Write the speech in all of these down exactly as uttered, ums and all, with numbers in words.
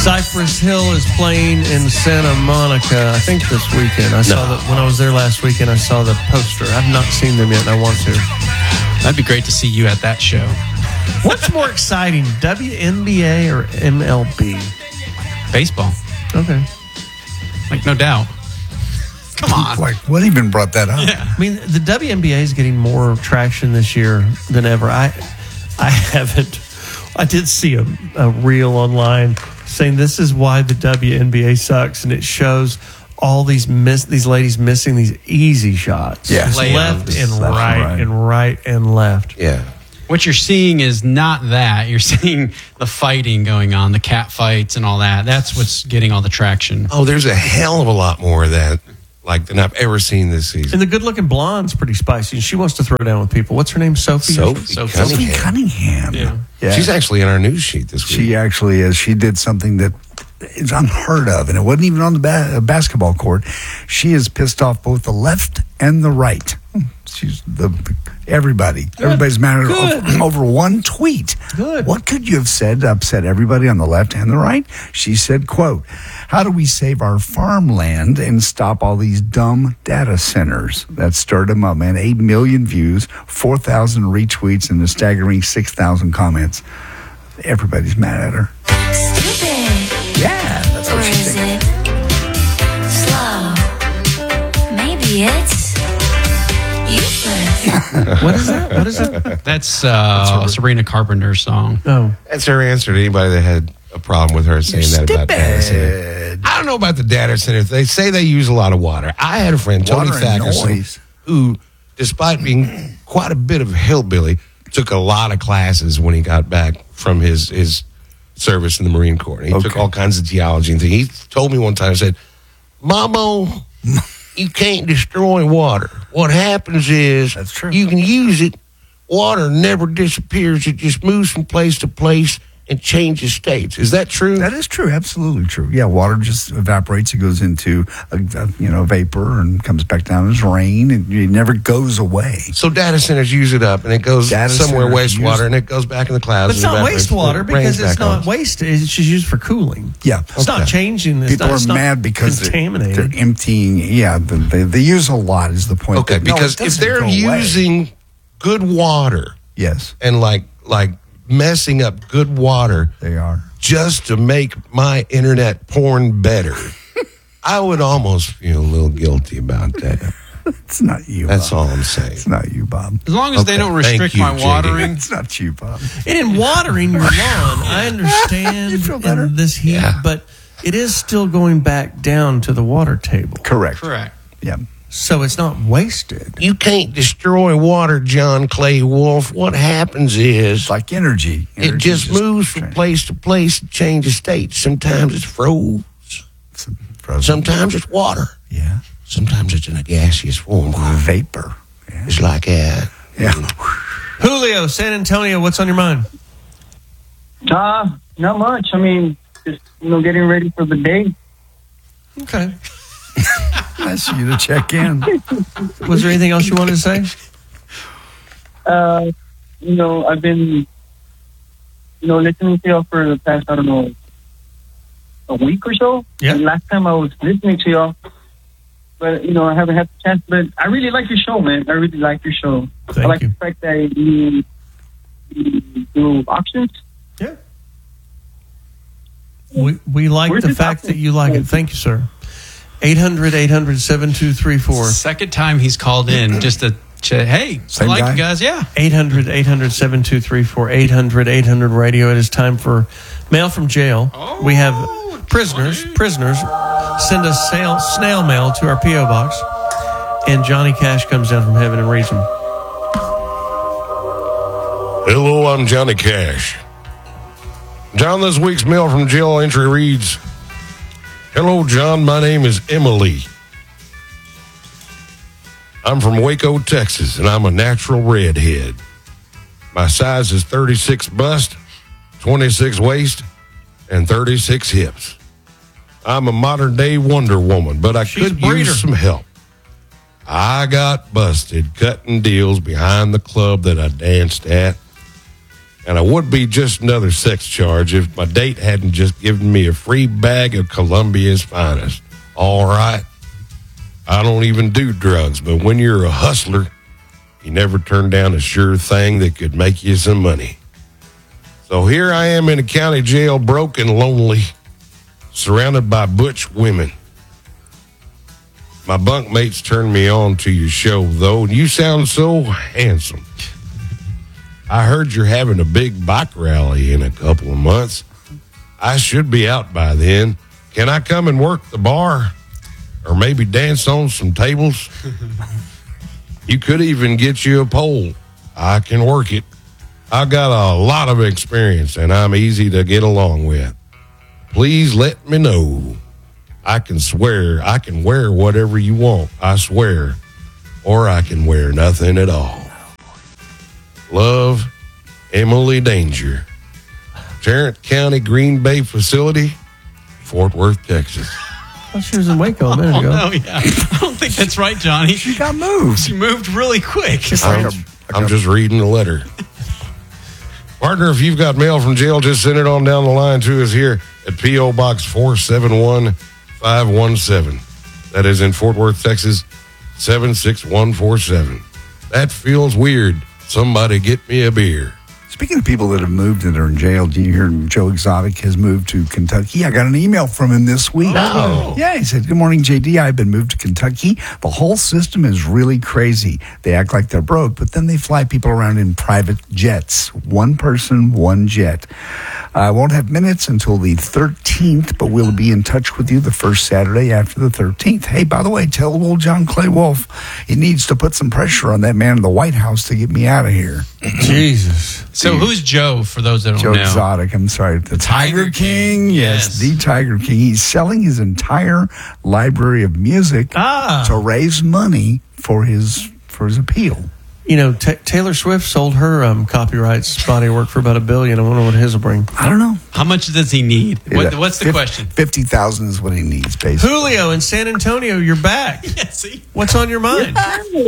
Cypress Hill is playing in Santa Monica, I think this weekend. I saw No. that when I was there last weekend. I saw the poster. I've not seen them yet, and I want to. That'd be great to see you at that show. What's more exciting, W N B A or M L B? Baseball. Okay. Like, no doubt. Come on. Like, what even brought that up? Yeah. I mean, the W N B A is getting more traction this year than ever. I, I haven't. I did see a, a reel online saying this is why the W N B A sucks, and it shows all these miss these ladies missing these easy shots. Yeah. left Layups. and Left and right, right. and right and left. Yeah. What you're seeing is not that. You're seeing the fighting going on, the cat fights and all that. That's what's getting all the traction. Oh, there's a hell of a lot more of that, like, than I've ever seen this season. And the good-looking blonde's pretty spicy. She wants to throw down with people. What's her name? Sophie. Sophie Sophie Sophie Cunningham. Cunningham. Yeah. Yeah. She's actually in our news sheet this week. She actually is. She did something that is unheard of, and it wasn't even on the ba- basketball court. She has pissed off both the left and the right. She's the everybody. Everybody's mad at her over, over one tweet. Good. What could you have said to upset everybody on the left and the right? She said, quote, "How do we save our farmland and stop all these dumb data centers?" That stirred him up, man. Eight million views, four thousand retweets, and a staggering six thousand comments. Everybody's mad at her. Stupid. Yeah, that's Or what she is thinks. it slow? Maybe it's useless. What is that? What is that? That's uh, Sabrina Carpenter's song. Oh. That's her answer to anybody that had a problem with her saying that about data center. I don't know about the data centers. They say they use a lot of water. I had a friend, Tony Water and Thackerson, noise. who, despite being quite a bit of a hillbilly, took a lot of classes when he got back from his, his service in the Marine Corps. And he took Okay. all kinds of geology and things. He told me one time, he said, Mamo, you can't destroy water. What happens is That's true. you can use it. Water never disappears. It just moves from place to place and changes states. Is that true? That is true. Absolutely true. Yeah, water just evaporates. It goes into a, a, you know vapor and comes back down as rain, and it never goes away. So data centers use it up, and it goes Data somewhere centers use wastewater, it. and it goes back in the clouds. But it's and not evaporates, wastewater and it rains because it's back not on. wasted. It's just used for cooling. Yeah, It's not Okay. changing. It's people not, it's are not mad because they're, contaminated. they're emptying. Yeah, the, they they use a lot. Is the point? Okay, But no, it because if doesn't they're go away. using good water yes, and like like messing up good water they are. just to make my internet porn better, I would almost feel a little guilty about that. It's not you. That's Bob. all I'm saying. It's not you, Bob. As long as they Okay, don't thank restrict you, my J D. watering. It's not you, Bob. And in watering your lawn, I understand You feel better? in this heat, Yeah. but it is still going back down to the water table. Correct. Correct. Yeah. So it's not wasted. You can't destroy water, John Clay Wolf. What happens is It's like energy. it Energy just moves from place to place and changes states. Sometimes it's froze. Frozen. Sometimes it's water. Yeah. Sometimes it's in a gaseous form. Vapor. Yeah. It's like that. Yeah. Julio, San Antonio, what's on your mind? Uh, not much. I mean, just, you know, getting ready for the day. Okay. Nice of you to check in. Was there anything else you wanted to say? Uh, you know, I've been, you know, listening to y'all for the past, I don't know, a week or so. Yeah. And last time I was listening to y'all, but, you know, I haven't had the chance. But I really like your show, man. I really like your show. Thank I like you. the fact that you, you do auctions. Yeah. We we like Where's the this fact option? that you like it. Thank you, sir. eight hundred, eight hundred, seven two three four. Second time he's called in just to say, hey, Same I like guy? you guys. Yeah. eight hundred, eight hundred, seven two three four. eight hundred, eight hundred radio. It is time for mail from jail. Oh, we have prisoners. Prisoners send us snail, snail mail to our P O box, and Johnny Cash comes down from heaven and reads them. Hello, I'm Johnny Cash. John, this week's mail from jail entry reads, Hello, John. My name is Emily. I'm from Waco, Texas, and I'm a natural redhead. My size is thirty-six bust, twenty-six waist, and thirty-six hips. I'm a modern-day Wonder Woman, but I She's a could breeder. use some help. I got busted cutting deals behind the club that I danced at. and I would be just another sex charge if my date hadn't just given me a free bag of Columbia's finest. All right. I don't even do drugs, but when you're a hustler, you never turn down a sure thing that could make you some money. So here I am in a county jail, broke and lonely, surrounded by butch women. My bunkmates turned me on to your show, though, and you sound so handsome. I heard you're having a big bike rally in a couple of months. I should be out by then. Can I come and work the bar? Or maybe dance on some tables? You could even get you a pole. I can work it. I've got a lot of experience, and I'm easy to get along with. Please let me know. I can swear I can wear whatever you want, I swear. Or I can wear nothing at all. Love, Emily Danger. Tarrant County Green Bay Facility, Fort Worth, Texas. Oh, she was in Waco a minute Oh, ago. no, yeah. I don't think that's right, Johnny. She got moved. She moved really quick. I'm, I'm just reading the letter. Partner, if you've got mail from jail, just send it on down the line to us here at P O Box four seven one five one seven. That is in Fort Worth, Texas, seven six one four seven. That feels weird. Somebody get me a beer. Speaking of people that have moved and are in jail, do you hear Joe Exotic has moved to Kentucky? I got an email from him this week. Oh. Yeah, he said, good morning, J D. I've been moved to Kentucky. The whole system is really crazy. They act like they're broke, but then they fly people around in private jets. One person, one jet. I won't have minutes until the thirteenth, but we'll be in touch with you the first Saturday after the thirteenth. Hey, by the way, tell old John Clay Wolf he needs to put some pressure on that man in the White House to get me out of here. Jesus. So who's Joe, for those that don't Joe know? Exotic, I'm sorry. The Tiger, Tiger King. King, Yes, yes. the Tiger King. He's selling his entire library of music Ah. to raise money for his for his appeal. You know, Ta Taylor Swift sold her um, copyrights body of work for about a billion. I wonder what his will bring. I don't know. How much does he need? What, what's the Fif- question? fifty thousand is what he needs, basically. Julio in San Antonio, you're back. Yeah, see? What's on your mind?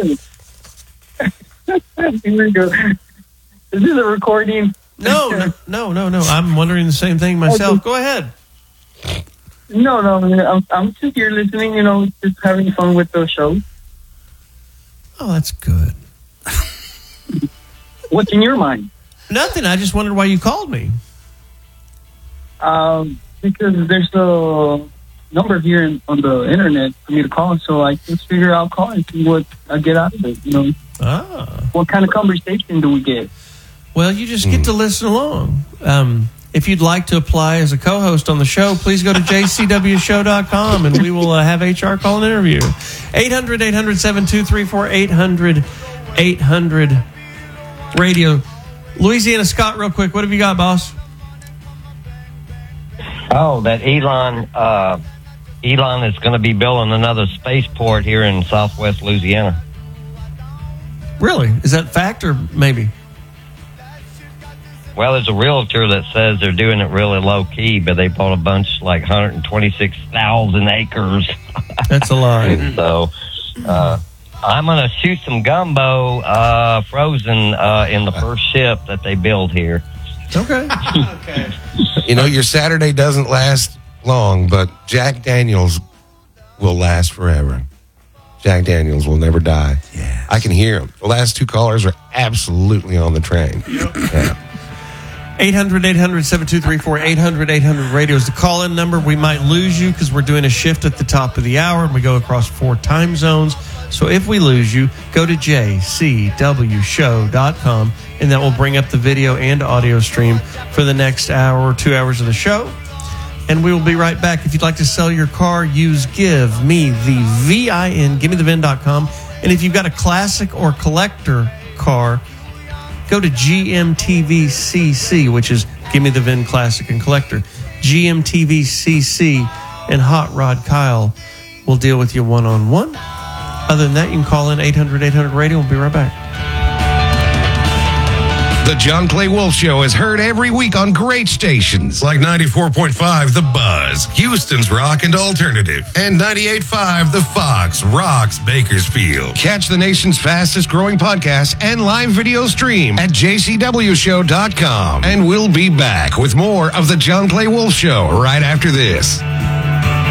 Here we go. Is this a recording? No, no, no, no, no. I'm wondering the same thing myself. Go ahead. No, no. I'm, I'm just here listening, you know, just having fun with the show. Oh, that's good. What's in your mind? Nothing. I just wondered why you called me. Um, because there's a number here in, on the internet for me to call, so I just figure I'll call and see what I get out of it. You know, Ah. what kind of conversation do we get? Well, you just get to listen along. Um, if you'd like to apply as a co-host on the show, please go to j c w show dot com and we will uh, have H R call an interview. eight hundred, eight hundred, seven two three four, eight hundred, eight hundred radio. Louisiana Scott, real quick, what have you got, boss? Oh, that Elon, uh, Elon is going to be building another spaceport here in southwest Louisiana. Really? Is that fact or maybe? Well, there's a realtor that says they're doing it really low key, but they bought a bunch, like one hundred twenty-six thousand acres. That's a lie. So, uh, I'm going to shoot some gumbo, uh, frozen, uh, in the first ship that they build here. Okay. You know, your Saturday doesn't last long, but Jack Daniels will last forever. Jack Daniels will never die. Yeah. I can hear him. The last two callers are absolutely on the train. Yeah. eight hundred, eight hundred, seven two three four, eight hundred, eight hundred radio is the call-in number. We might lose you because we're doing a shift at the top of the hour and we go across four time zones. So if we lose you, go to j c w show dot com and that will bring up the video and audio stream for the next hour or two hours of the show. And we will be right back. If you'd like to sell your car, use Give Me The V I N, give me the vin dot com. And if you've got a classic or collector car, go to G M T V C C, which is Give Me the Vin Classic and Collector. G M T V C C and Hot Rod Kyle will deal with you one-on-one. Other than that, you can call in eight hundred, eight hundred radio. We'll be right back. The John Clay Wolf Show is heard every week on great stations like ninety-four point five The Buzz, Houston's Rock and Alternative, and ninety-eight point five The Fox, Rocks Bakersfield. Catch the nation's fastest growing podcast and live video stream at j c w show dot com. And we'll be back with more of The John Clay Wolf Show right after this.